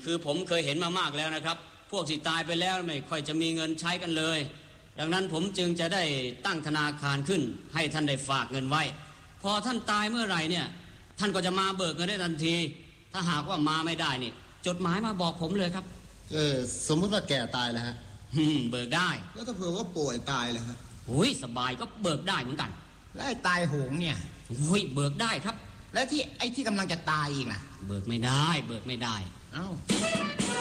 คือผมเคยเห็นมามากแล้วนะครับพวกที่ตายไปแล้วไม่ค่อยจะมีเงินใช้กันเลยดังนั้นผมจึงจะได้ตั้งธนาคารขึ้นให้ท่านได้ฝากเงินไว้พอท่านตายเมื่อไหร่เนี่ยท่านก็จะมาเบิกเงินได้ทันทีถ้าหากว่ามาไม่ได้นี่จดหมายมาบอกผมเลยครับสมมติว่าแก่ตายแล้วฮะเบิกได้แล้วถ้าเผื่อว่าป่วยตายเลยฮะอุ้ยสบายก็เบิกได้เหมือนกันแล้วไอ้ตายโหงเนี่ยอุ้ยเบิกได้ครับแล้วที่ไอ้ที่กำลังจะตายอีกนะเบิกไม่ได้เอ้า